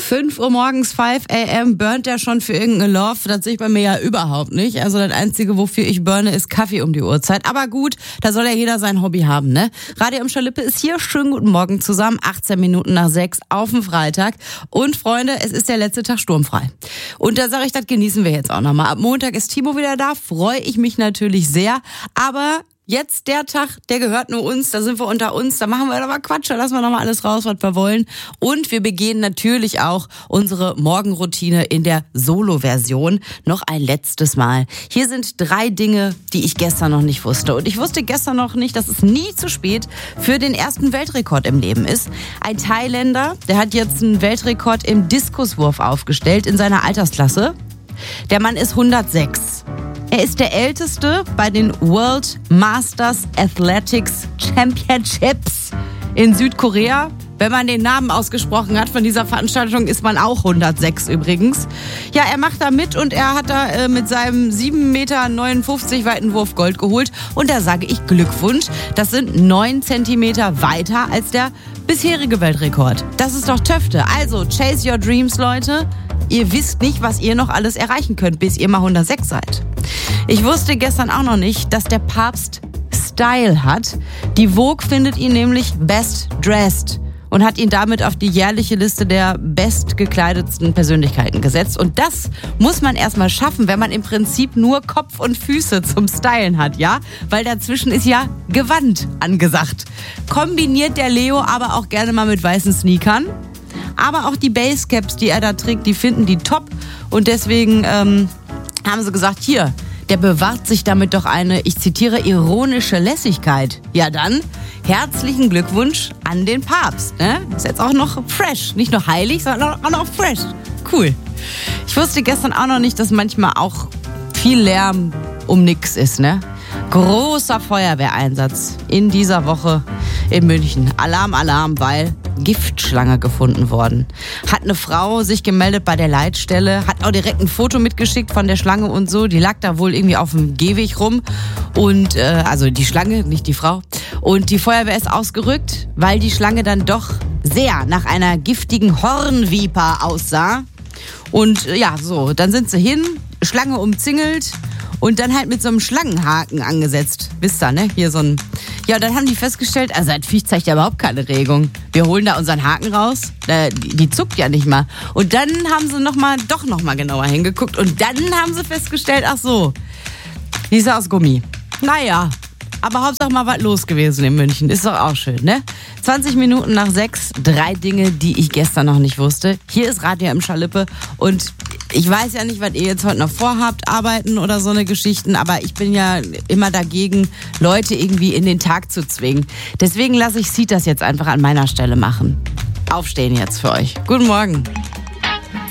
5 Uhr morgens, 5 a.m. burnt der schon für irgendeine Love? Das sehe ich bei mir ja überhaupt nicht. Also das Einzige, wofür ich burne, ist Kaffee um die Uhrzeit. Aber gut, da soll ja jeder sein Hobby haben, ne? Radio im Schalippe ist hier. Schönen guten Morgen zusammen. 18 Minuten nach 6 auf dem Freitag. Und Freunde, es ist der letzte Tag sturmfrei. Und da sage ich, das genießen wir jetzt auch nochmal. Ab Montag ist Timo wieder da. Freue ich mich natürlich sehr. Aber jetzt der Tag, der gehört nur uns, da sind wir unter uns, da machen wir aber Quatsch, da lassen wir nochmal alles raus, was wir wollen. Und wir begehen natürlich auch unsere Morgenroutine in der Solo-Version noch ein letztes Mal. Hier sind 3 Dinge, die ich gestern noch nicht wusste. Und ich wusste gestern noch nicht, dass es nie zu spät für den ersten Weltrekord im Leben ist. Ein Thailänder, der hat jetzt einen Weltrekord im Diskuswurf aufgestellt in seiner Altersklasse. Der Mann ist 106. Er ist der Älteste bei den World Masters Athletics Championships in Südkorea. Wenn man den Namen ausgesprochen hat von dieser Veranstaltung, ist man auch 106 übrigens. Ja, er macht da mit und er hat da mit seinem 7,59 Meter weiten Wurf Gold geholt. Und da sage ich Glückwunsch, das sind 9 Zentimeter weiter als der bisherige Weltrekord. Das ist doch Töfte. Also, chase your dreams, Leute. Ihr wisst nicht, was ihr noch alles erreichen könnt, bis ihr mal 106 seid. Ich wusste gestern auch noch nicht, dass der Papst Style hat. Die Vogue findet ihn nämlich best dressed und hat ihn damit auf die jährliche Liste der bestgekleidetsten Persönlichkeiten gesetzt. Und das muss man erstmal schaffen, wenn man im Prinzip nur Kopf und Füße zum Stylen hat, ja? Weil dazwischen ist ja Gewand angesagt. Kombiniert der Leo aber auch gerne mal mit weißen Sneakern. Aber auch die Basecaps, die er da trägt, die finden die top. Und deswegen haben sie gesagt, hier, der bewahrt sich damit doch eine, ich zitiere, ironische Lässigkeit. Ja dann, herzlichen Glückwunsch an den Papst. Ne? Ist jetzt auch noch fresh. Nicht nur heilig, sondern auch noch fresh. Cool. Ich wusste gestern auch noch nicht, dass manchmal auch viel Lärm um nix ist, ne? Großer Feuerwehreinsatz in dieser Woche in München. Alarm, Alarm, weil Giftschlange gefunden worden. Hat eine Frau sich gemeldet bei der Leitstelle, hat auch direkt ein Foto mitgeschickt von der Schlange und so. Die lag da wohl irgendwie auf dem Gehweg rum. Und also die Schlange, nicht die Frau. Und die Feuerwehr ist ausgerückt, weil die Schlange dann doch sehr nach einer giftigen Hornviper aussah. Und ja, so, dann sind sie hin, Schlange umzingelt und dann halt mit so einem Schlangenhaken angesetzt. Wisst ihr, ne? Hier so ein... Ja, dann haben die festgestellt, also das Viech zeigt ja überhaupt keine Regung. Wir holen da unseren Haken raus, die zuckt ja nicht mal. Und dann haben sie doch noch mal genauer hingeguckt und dann haben sie festgestellt, ach so, die ist aus Gummi. Naja, aber Hauptsache mal was los gewesen in München. Ist doch auch schön, ne? 20 Minuten nach 6, 3 Dinge, die ich gestern noch nicht wusste. Hier ist Radio im Schalippe und ich weiß ja nicht, was ihr jetzt heute noch vorhabt, arbeiten oder so eine Geschichten, aber ich bin ja immer dagegen, Leute irgendwie in den Tag zu zwingen. Deswegen lasse ich Sitas jetzt einfach an meiner Stelle machen. Aufstehen jetzt für euch. Guten Morgen.